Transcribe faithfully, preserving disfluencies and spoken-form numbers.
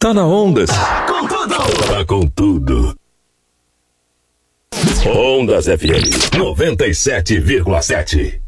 Tá na Ondas. Com tudo. Tá com tudo. Ondas F M noventa e sete vírgula sete.